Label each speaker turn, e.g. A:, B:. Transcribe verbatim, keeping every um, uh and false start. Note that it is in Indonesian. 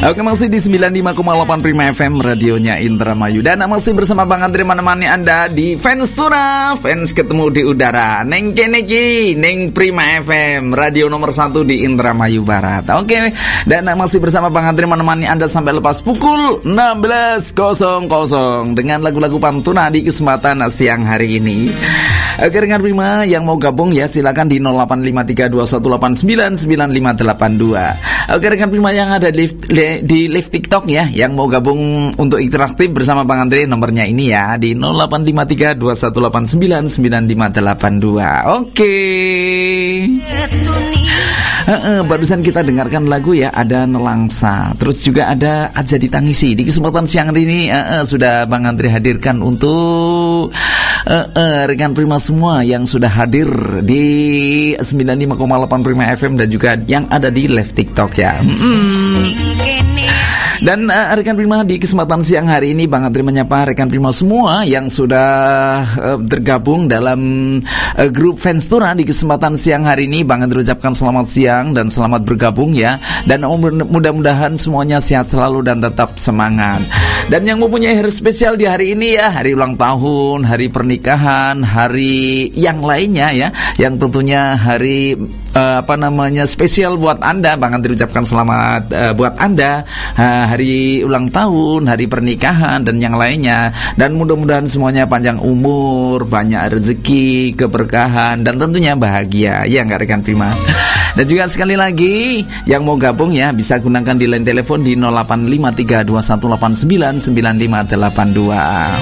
A: Oke, masih di sembilan puluh lima koma delapan Prima F M, radionya Indramayu. Dan masih bersama Bang Andri menemani Anda di Fans Tura, Fans ketemu di udara. Neng keneki, Neng Prima F M, radio nomor satu di Indramayu Barat. Oke, dan masih bersama Bang Andri menemani Anda sampai lepas pukul enam belas dengan lagu-lagu pantuna di kesempatan siang hari ini. Oke, rekan Prima yang mau gabung ya silakan di nol delapan lima tiga dua satu delapan sembilan sembilan lima delapan dua. Oke, rekan Prima yang ada di di live TikTok ya, yang mau gabung untuk interaktif bersama Bang Andre, nomornya ini ya di nol delapan lima tiga dua satu delapan sembilan sembilan lima delapan dua. Oke. Uh, uh, barusan kita dengarkan lagu ya, ada Nelangsa, terus juga ada Aja Ditangisi. Di kesempatan siang hari ini uh, uh, sudah Bang Andre hadirkan untuk uh, uh, rekan Prima semua yang sudah hadir di sembilan puluh lima koma delapan Prima F M dan juga yang ada di live TikTok ya. Mm-hmm. Dan uh, rekan Prima, di kesempatan siang hari ini Bang Andri menyapa rekan Prima semua yang sudah uh, tergabung dalam uh, grup Fans Tura. Di kesempatan siang hari ini Bang Andri ucapkan selamat siang dan selamat bergabung ya. Dan mudah-mudahan semuanya sehat selalu dan tetap semangat. Dan yang mempunyai hari spesial di hari ini ya, hari ulang tahun, hari pernikahan, hari yang lainnya ya, yang tentunya hari uh, apa namanya spesial buat Anda, Bang Andri ucapkan selamat uh, buat Anda uh, hari ulang tahun, hari pernikahan dan yang lainnya. Dan mudah-mudahan semuanya panjang umur, banyak rezeki, keberkahan dan tentunya bahagia ya nggak rekan Prima. Dan juga sekali lagi yang mau gabung ya bisa gunakan di line telepon di nol delapan lima tiga dua satu delapan sembilan sembilan lima delapan dua.